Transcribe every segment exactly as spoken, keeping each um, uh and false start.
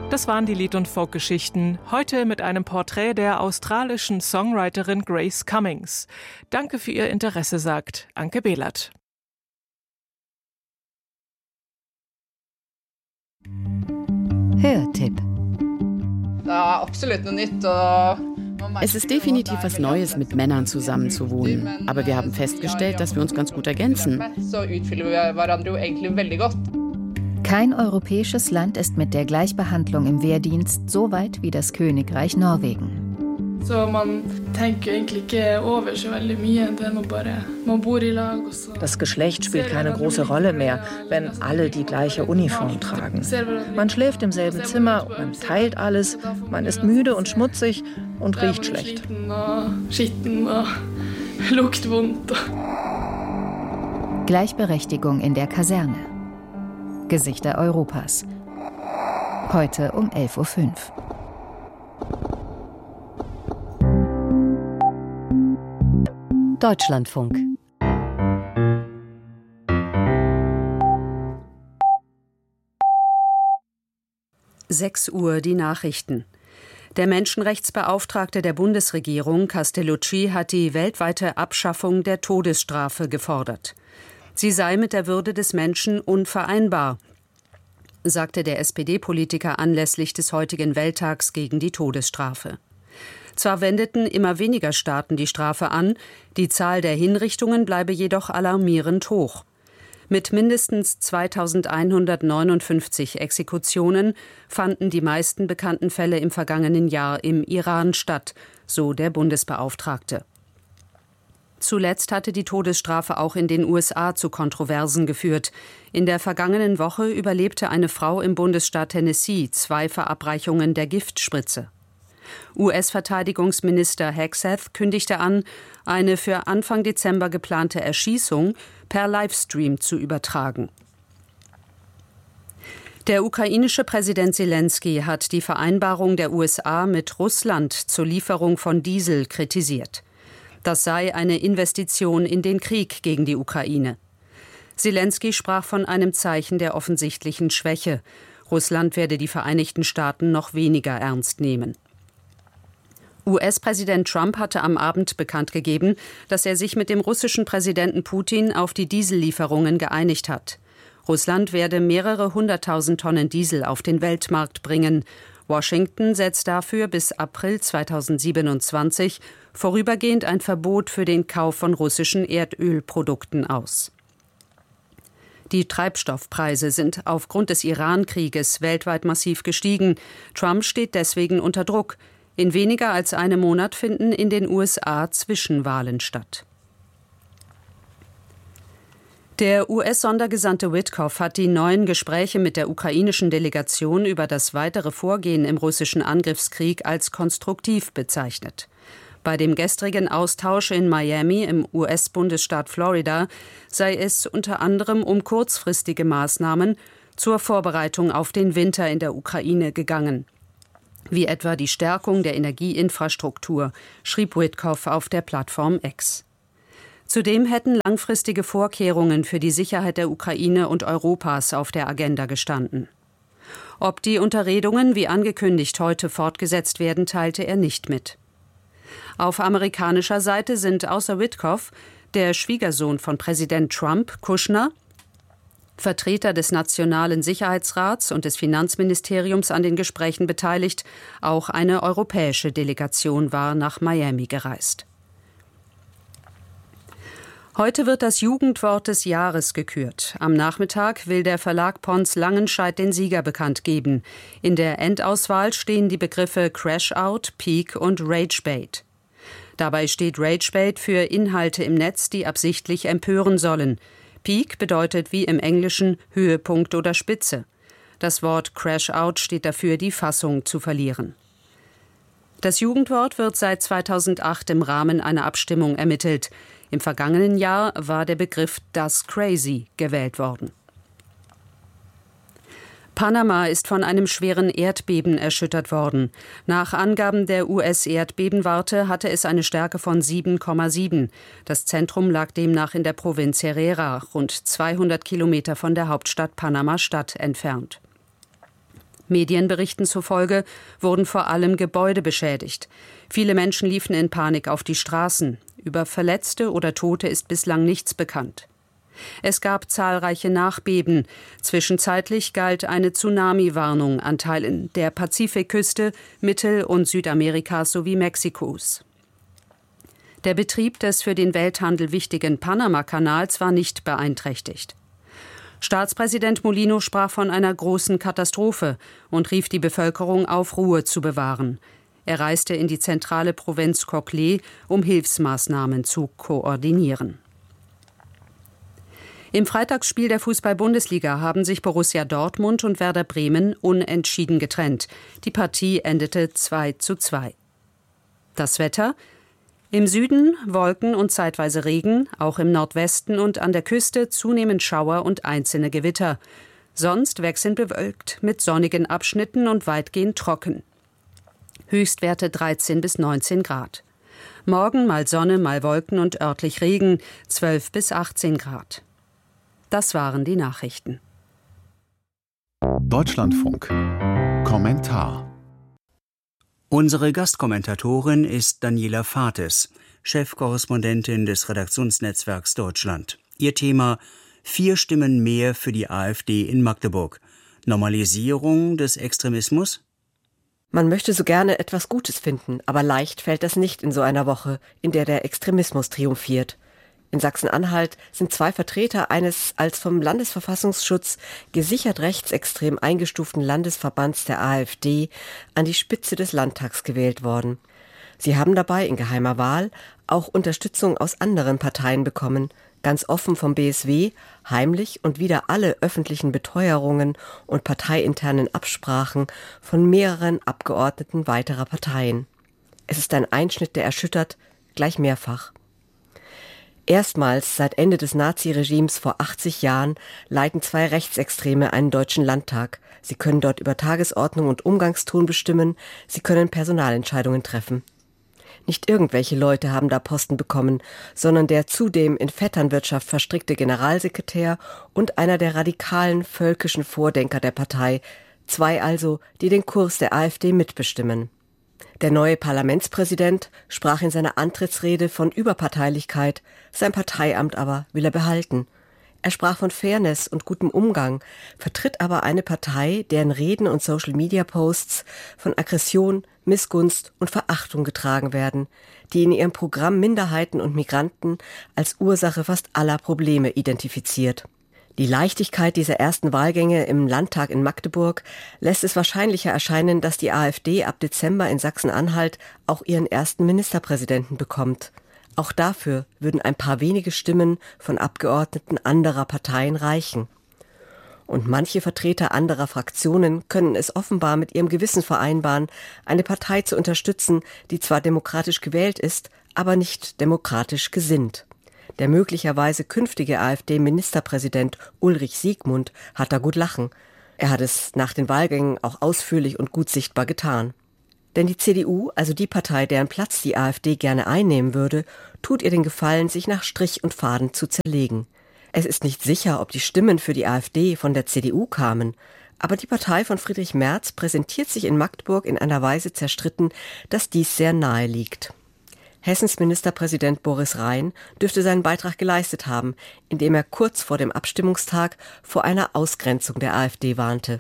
Das waren die Lied- und Folkgeschichten. Heute mit einem Porträt der australischen Songwriterin Grace Cummings. Danke für Ihr Interesse, sagt Anke Behlert. Hörtipp. Es ist definitiv was Neues, mit Männern zusammenzuwohnen. Aber wir haben festgestellt, dass wir uns ganz gut ergänzen. Kein europäisches Land ist mit der Gleichbehandlung im Wehrdienst so weit wie das Königreich Norwegen. Das Geschlecht spielt keine große Rolle mehr, wenn alle die gleiche Uniform tragen. Man schläft im selben Zimmer, man teilt alles, man ist müde und schmutzig und riecht schlecht. Gleichberechtigung in der Kaserne. Gesichter Europas. Heute um elf Uhr fünf. Deutschlandfunk. sechs Uhr die Nachrichten. Der Menschenrechtsbeauftragte der Bundesregierung, Castellucci, hat die weltweite Abschaffung der Todesstrafe gefordert. Sie sei mit der Würde des Menschen unvereinbar, sagte der S P D-Politiker anlässlich des heutigen Welttags gegen die Todesstrafe. Zwar wendeten immer weniger Staaten die Strafe an, die Zahl der Hinrichtungen bleibe jedoch alarmierend hoch. Mit mindestens zweitausendeinhundertneunundfünfzig Exekutionen fanden die meisten bekannten Fälle im vergangenen Jahr im Iran statt, so der Bundesbeauftragte. Zuletzt hatte die Todesstrafe auch in den U S A zu Kontroversen geführt. In der vergangenen Woche überlebte eine Frau im Bundesstaat Tennessee zwei Verabreichungen der Giftspritze. U S-Verteidigungsminister Hegseth kündigte an, eine für Anfang Dezember geplante Erschießung per Livestream zu übertragen. Der ukrainische Präsident Selenskyj hat die Vereinbarung der U S A mit Russland zur Lieferung von Diesel kritisiert. Das sei eine Investition in den Krieg gegen die Ukraine. Selenskyj sprach von einem Zeichen der offensichtlichen Schwäche. Russland werde die Vereinigten Staaten noch weniger ernst nehmen. U S-Präsident Trump hatte am Abend bekannt gegeben, dass er sich mit dem russischen Präsidenten Putin auf die Diesellieferungen geeinigt hat. Russland werde mehrere hunderttausend Tonnen Diesel auf den Weltmarkt bringen. Washington setzt dafür bis April zweitausendsiebenundzwanzig vorübergehend ein Verbot für den Kauf von russischen Erdölprodukten aus. Die Treibstoffpreise sind aufgrund des Iran-Krieges weltweit massiv gestiegen. Trump steht deswegen unter Druck. In weniger als einem Monat finden in den U S A Zwischenwahlen statt. Der U S-Sondergesandte Witkoff hat die neuen Gespräche mit der ukrainischen Delegation über das weitere Vorgehen im russischen Angriffskrieg als konstruktiv bezeichnet. Bei dem gestrigen Austausch in Miami im U S-Bundesstaat Florida sei es unter anderem um kurzfristige Maßnahmen zur Vorbereitung auf den Winter in der Ukraine gegangen. Wie etwa die Stärkung der Energieinfrastruktur, schrieb Witkoff auf der Plattform X. Zudem hätten langfristige Vorkehrungen für die Sicherheit der Ukraine und Europas auf der Agenda gestanden. Ob die Unterredungen wie angekündigt heute fortgesetzt werden, teilte er nicht mit. Auf amerikanischer Seite sind außer Witkoff der Schwiegersohn von Präsident Trump, Kushner, Vertreter des Nationalen Sicherheitsrats und des Finanzministeriums an den Gesprächen beteiligt. Auch eine europäische Delegation war nach Miami gereist. Heute wird das Jugendwort des Jahres gekürt. Am Nachmittag will der Verlag Pons Langenscheidt den Sieger bekannt geben. In der Endauswahl stehen die Begriffe Crash-Out, Peak und Ragebait. Dabei steht Ragebait für Inhalte im Netz, die absichtlich empören sollen. Peak bedeutet wie im Englischen Höhepunkt oder Spitze. Das Wort Crash-Out steht dafür, die Fassung zu verlieren. Das Jugendwort wird seit zweitausendacht im Rahmen einer Abstimmung ermittelt. Im vergangenen Jahr war der Begriff Das Crazy gewählt worden. Panama ist von einem schweren Erdbeben erschüttert worden. Nach Angaben der U S-Erdbebenwarte hatte es eine Stärke von sieben Komma sieben. Das Zentrum lag demnach in der Provinz Herrera, rund zweihundert Kilometer von der Hauptstadt Panama-Stadt entfernt. Medienberichten zufolge wurden vor allem Gebäude beschädigt. Viele Menschen liefen in Panik auf die Straßen. Über Verletzte oder Tote ist bislang nichts bekannt. Es gab zahlreiche Nachbeben. Zwischenzeitlich galt eine Tsunami-Warnung an Teilen der Pazifikküste, Mittel- und Südamerikas sowie Mexikos. Der Betrieb des für den Welthandel wichtigen Panama-Kanals war nicht beeinträchtigt. Staatspräsident Mulino sprach von einer großen Katastrophe und rief die Bevölkerung auf, Ruhe zu bewahren. Er reiste in die zentrale Provinz Cocle, um Hilfsmaßnahmen zu koordinieren. Im Freitagsspiel der Fußball-Bundesliga haben sich Borussia Dortmund und Werder Bremen unentschieden getrennt. Die Partie endete zwei zu zwei. Das Wetter: Im Süden Wolken und zeitweise Regen, auch im Nordwesten und an der Küste zunehmend Schauer und einzelne Gewitter. Sonst wechselnd bewölkt mit sonnigen Abschnitten und weitgehend trocken. Höchstwerte dreizehn bis neunzehn Grad. Morgen mal Sonne, mal Wolken und örtlich Regen, zwölf bis achtzehn Grad. Das waren die Nachrichten. Deutschlandfunk. Kommentar. Unsere Gastkommentatorin ist Daniela Fates, Chefkorrespondentin des Redaktionsnetzwerks Deutschland. Ihr Thema: Vier Stimmen mehr für die AfD in Magdeburg. Normalisierung des Extremismus? Man möchte so gerne etwas Gutes finden, aber leicht fällt das nicht in so einer Woche, in der der Extremismus triumphiert. In Sachsen-Anhalt sind zwei Vertreter eines als vom Landesverfassungsschutz gesichert rechtsextrem eingestuften Landesverbands der AfD an die Spitze des Landtags gewählt worden. Sie haben dabei in geheimer Wahl auch Unterstützung aus anderen Parteien bekommen, ganz offen vom B S W, heimlich und wider alle öffentlichen Beteuerungen und parteiinternen Absprachen von mehreren Abgeordneten weiterer Parteien. Es ist ein Einschnitt, der erschüttert, gleich mehrfach. Erstmals seit Ende des Naziregimes vor achtzig Jahren leiten zwei Rechtsextreme einen deutschen Landtag. Sie können dort über Tagesordnung und Umgangston bestimmen, sie können Personalentscheidungen treffen. Nicht irgendwelche Leute haben da Posten bekommen, sondern der zudem in Vetternwirtschaft verstrickte Generalsekretär und einer der radikalen völkischen Vordenker der Partei, zwei also, die den Kurs der AfD mitbestimmen. Der neue Parlamentspräsident sprach in seiner Antrittsrede von Überparteilichkeit, sein Parteiamt aber will er behalten. Er sprach von Fairness und gutem Umgang, vertritt aber eine Partei, deren Reden und Social-Media-Posts von Aggression, Missgunst und Verachtung getragen werden, die in ihrem Programm Minderheiten und Migranten als Ursache fast aller Probleme identifiziert. Die Leichtigkeit dieser ersten Wahlgänge im Landtag in Magdeburg lässt es wahrscheinlicher erscheinen, dass die AfD ab Dezember in Sachsen-Anhalt auch ihren ersten Ministerpräsidenten bekommt. Auch dafür würden ein paar wenige Stimmen von Abgeordneten anderer Parteien reichen. Und manche Vertreter anderer Fraktionen können es offenbar mit ihrem Gewissen vereinbaren, eine Partei zu unterstützen, die zwar demokratisch gewählt ist, aber nicht demokratisch gesinnt. Der möglicherweise künftige AfD-Ministerpräsident Ulrich Siegmund hat da gut lachen. Er hat es nach den Wahlgängen auch ausführlich und gut sichtbar getan. Denn die C D U, also die Partei, deren Platz die AfD gerne einnehmen würde, tut ihr den Gefallen, sich nach Strich und Faden zu zerlegen. Es ist nicht sicher, ob die Stimmen für die AfD von der C D U kamen, aber die Partei von Friedrich Merz präsentiert sich in Magdeburg in einer Weise zerstritten, dass dies sehr nahe liegt. Hessens Ministerpräsident Boris Rhein dürfte seinen Beitrag geleistet haben, indem er kurz vor dem Abstimmungstag vor einer Ausgrenzung der AfD warnte.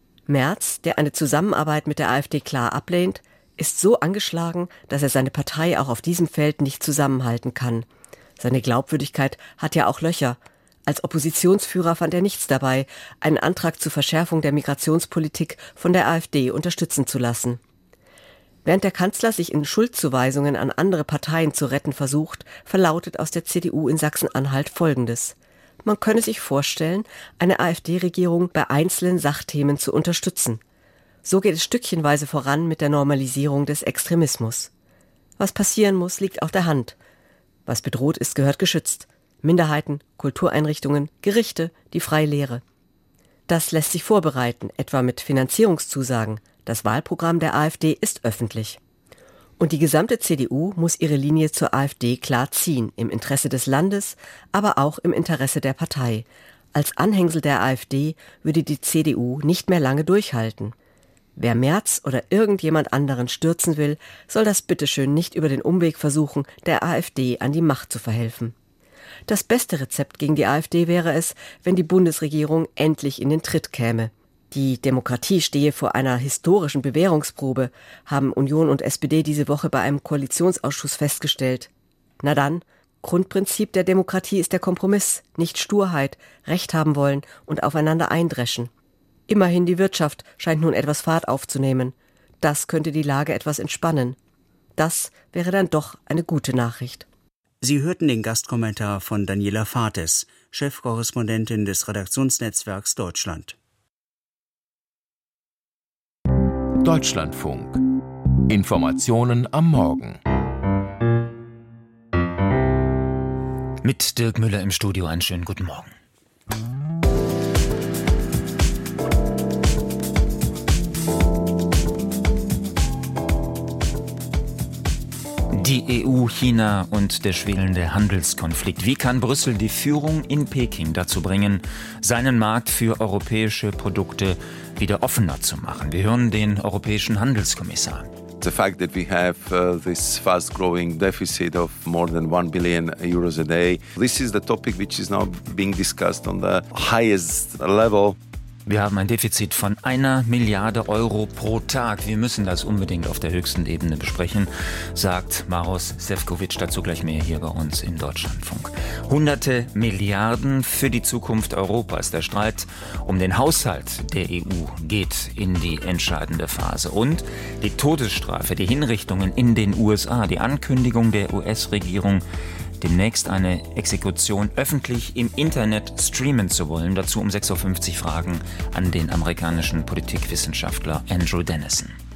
Merz, der eine Zusammenarbeit mit der AfD klar ablehnt, ist so angeschlagen, dass er seine Partei auch auf diesem Feld nicht zusammenhalten kann. Seine Glaubwürdigkeit hat ja auch Löcher. Als Oppositionsführer fand er nichts dabei, einen Antrag zur Verschärfung der Migrationspolitik von der AfD unterstützen zu lassen. Während der Kanzler sich in Schuldzuweisungen an andere Parteien zu retten versucht, verlautet aus der C D U in Sachsen-Anhalt Folgendes: Man könne sich vorstellen, eine AfD-Regierung bei einzelnen Sachthemen zu unterstützen. So geht es stückchenweise voran mit der Normalisierung des Extremismus. Was passieren muss, liegt auf der Hand. Was bedroht ist, gehört geschützt. Minderheiten, Kultureinrichtungen, Gerichte, die freie Lehre. Das lässt sich vorbereiten, etwa mit Finanzierungszusagen. Das Wahlprogramm der AfD ist öffentlich. Und die gesamte C D U muss ihre Linie zur AfD klar ziehen, im Interesse des Landes, aber auch im Interesse der Partei. Als Anhängsel der AfD würde die C D U nicht mehr lange durchhalten. Wer Merz oder irgendjemand anderen stürzen will, soll das bitteschön nicht über den Umweg versuchen, der AfD an die Macht zu verhelfen. Das beste Rezept gegen die AfD wäre es, wenn die Bundesregierung endlich in den Tritt käme. Die Demokratie stehe vor einer historischen Bewährungsprobe, haben Union und S P D diese Woche bei einem Koalitionsausschuss festgestellt. Na dann, Grundprinzip der Demokratie ist der Kompromiss, nicht Sturheit, Recht haben wollen und aufeinander eindreschen. Immerhin die Wirtschaft scheint nun etwas Fahrt aufzunehmen. Das könnte die Lage etwas entspannen. Das wäre dann doch eine gute Nachricht. Sie hörten den Gastkommentar von Daniela Fates, Chefkorrespondentin des Redaktionsnetzwerks Deutschland. Deutschlandfunk. Informationen am Morgen. Mit Dirk Müller im Studio einen schönen guten Morgen. Die E U, China und der schwelende Handelskonflikt. Wie kann Brüssel die Führung in Peking dazu bringen, seinen Markt für europäische Produkte wieder offener zu machen? Wir hören den europäischen Handelskommissar. The fact that we have uh, this fast-growing deficit of more than one billion euros a day, this is the topic which is now being discussed on the highest level. Wir haben ein Defizit von einer Milliarde Euro pro Tag. Wir müssen das unbedingt auf der höchsten Ebene besprechen, sagt Maros Sefcovic. Dazu gleich mehr hier bei uns im Deutschlandfunk. Hunderte Milliarden für die Zukunft Europas. Der Streit um den Haushalt der E U geht in die entscheidende Phase. Und die Todesstrafe, die Hinrichtungen in den U S A, die Ankündigung der U S-Regierung, demnächst eine Exekution öffentlich im Internet streamen zu wollen. Dazu um sechs Uhr fünfzig Fragen an den amerikanischen Politikwissenschaftler Andrew Dennison.